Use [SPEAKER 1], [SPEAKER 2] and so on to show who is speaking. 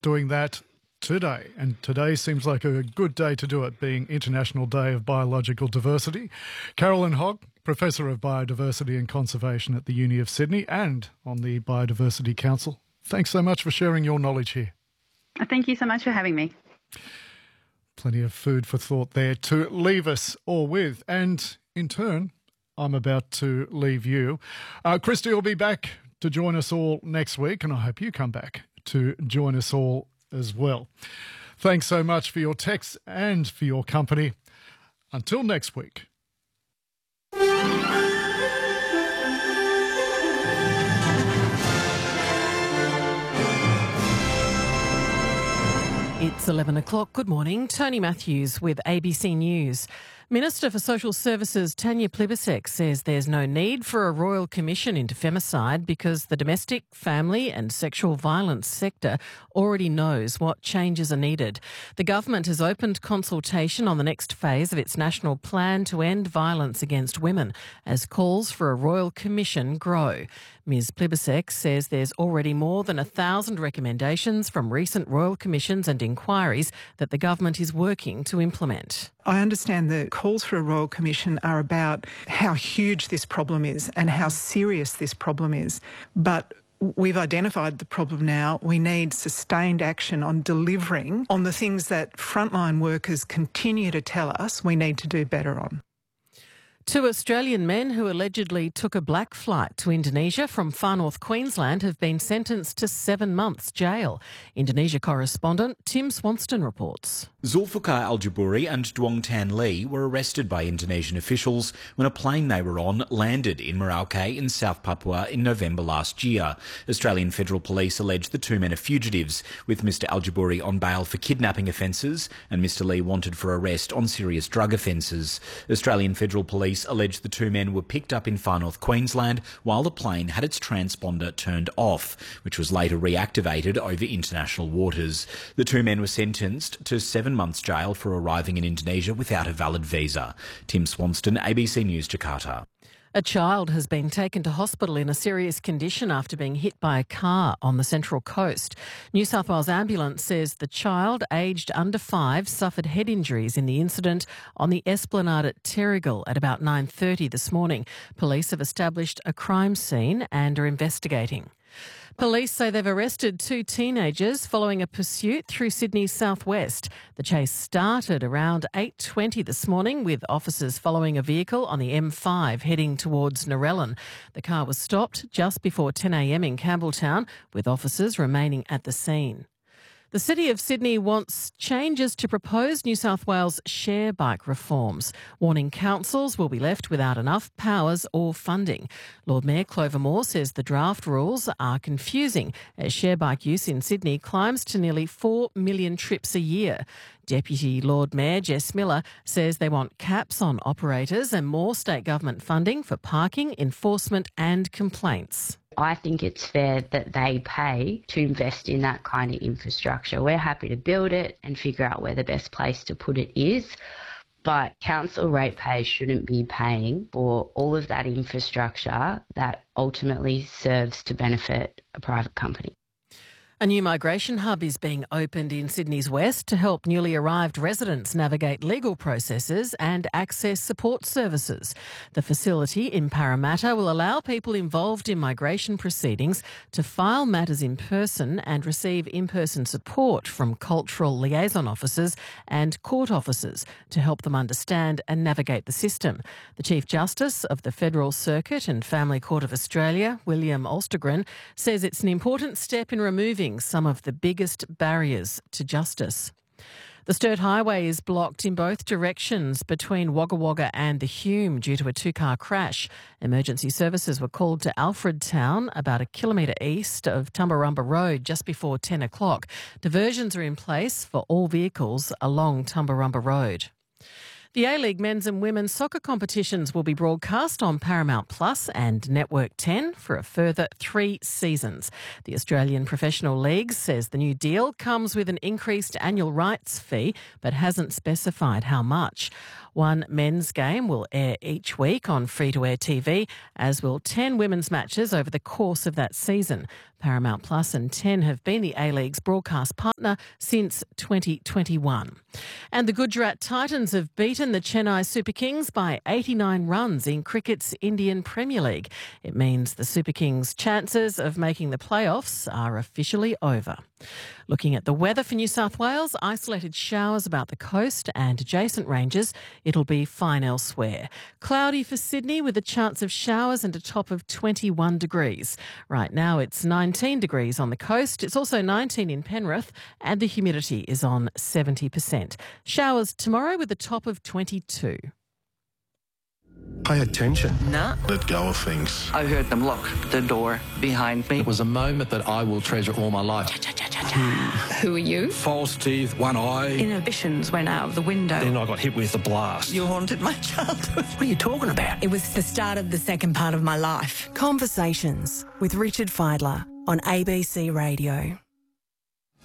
[SPEAKER 1] doing that today. And today seems like a good day to do it, being International Day of Biological Diversity. Carolyn Hogg, Professor of Biodiversity and Conservation at the Uni of Sydney and on the Biodiversity Council. Thanks so much for sharing your knowledge here.
[SPEAKER 2] Thank you so much for having me.
[SPEAKER 1] Plenty of food for thought there to leave us all with. And in turn, I'm about to leave you. Christy will be back to join us all next week, and I hope you come back to join us all as well. Thanks so much for your texts and for your company. Until next week.
[SPEAKER 3] It's 11 o'clock. Good morning. Tony Matthews with ABC News. Minister for Social Services Tanya Plibersek says there's no need for a royal commission into femicide because the domestic, family and sexual violence sector already knows what changes are needed. The government has opened consultation on the next phase of its national plan to end violence against women as calls for a royal commission grow. Ms Plibersek says there's already more than 1,000 recommendations from recent royal commissions and inquiries that the government is working to implement.
[SPEAKER 4] I understand the calls for a Royal Commission are about how huge this problem is and how serious this problem is. But we've identified the problem now. We need sustained action on delivering on the things that frontline workers continue to tell us we need to do better on.
[SPEAKER 3] Two Australian men who allegedly took a black flight to Indonesia from far north Queensland have been sentenced to 7 months jail. Indonesia correspondent Tim Swanston reports.
[SPEAKER 5] Zulfikar Al-Jabouri and Duong Tan Lee were arrested by Indonesian officials when a plane they were on landed in Merauke in South Papua in November last year. Australian Federal Police allege the two men are fugitives, with Mr Al-Jabouri on bail for kidnapping offences and Mr Lee wanted for arrest on serious drug offences. Australian Federal Police alleged the two men were picked up in far north Queensland while the plane had its transponder turned off, which was later reactivated over international waters. The two men were sentenced to 7 months jail for arriving in Indonesia without a valid visa. Tim Swanston, ABC News, Jakarta.
[SPEAKER 3] A child has been taken to hospital in a serious condition after being hit by a car on the Central Coast. New South Wales Ambulance says the child, aged under 5, suffered head injuries in the incident on the Esplanade at Terrigal at about 9:30 this morning. Police have established a crime scene and are investigating. Police say they've arrested two teenagers following a pursuit through Sydney's southwest. The chase started around 8:20 this morning with officers following a vehicle on the M5 heading towards Narellan. The car was stopped just before 10 a.m. in Campbelltown, with officers remaining at the scene. The City of Sydney wants changes to proposed New South Wales share bike reforms, warning councils will be left without enough powers or funding. Lord Mayor Clover Moore says the draft rules are confusing as share bike use in Sydney climbs to nearly 4 million trips a year. Deputy Lord Mayor Jess Miller says they want caps on operators and more state government funding for parking, enforcement and complaints.
[SPEAKER 6] I think it's fair that they pay to invest in that kind of infrastructure. We're happy to build it and figure out where the best place to put it is, but council ratepayers shouldn't be paying for all of that infrastructure that ultimately serves to benefit a private company.
[SPEAKER 3] A new migration hub is being opened in Sydney's west to help newly arrived residents navigate legal processes and access support services. The facility in Parramatta will allow people involved in migration proceedings to file matters in person and receive in-person support from cultural liaison officers and court officers to help them understand and navigate the system. The Chief Justice of the Federal Circuit and Family Court of Australia, William Olstergren, says it's an important step in removing some of the biggest barriers to justice. The Sturt Highway is blocked in both directions between Wagga Wagga and the Hume due to a two-car crash. Emergency services were called to Alfred Town, about a kilometre east of Tumbarumba Road, just before 10 o'clock. Diversions are in place for all vehicles along Tumbarumba Road. The A-League men's and women's soccer competitions will be broadcast on Paramount Plus and Network 10 for a further 3 seasons. The Australian Professional League says the new deal comes with an increased annual rights fee but hasn't specified how much. One men's game will air each week on free-to-air TV, as will 10 women's matches over the course of that season. Paramount Plus and 10 have been the A-League's broadcast partner since 2021. And the Gujarat Titans have beaten the Chennai Super Kings by 89 runs in cricket's Indian Premier League. It means the Super Kings' chances of making the playoffs are officially over. Looking at the weather for New South Wales, isolated showers about the coast and adjacent ranges. It'll be fine elsewhere. Cloudy for Sydney with a chance of showers and a top of 21 degrees. Right now it's 19 degrees on the coast. It's also 19 in Penrith and the humidity is on 70%. Showers tomorrow with a top of 22.
[SPEAKER 7] Pay attention.
[SPEAKER 8] Nah.
[SPEAKER 7] Let go of things.
[SPEAKER 8] I heard them lock the door behind me.
[SPEAKER 7] It was a moment that I will treasure all my life.
[SPEAKER 8] Who are you?
[SPEAKER 7] False teeth, one eye.
[SPEAKER 8] Inhibitions went out of the window.
[SPEAKER 7] Then I got hit with a blast.
[SPEAKER 8] You haunted my childhood. What are you talking about?
[SPEAKER 9] It was the start of the second part of my life. Conversations with Richard Fidler on ABC Radio.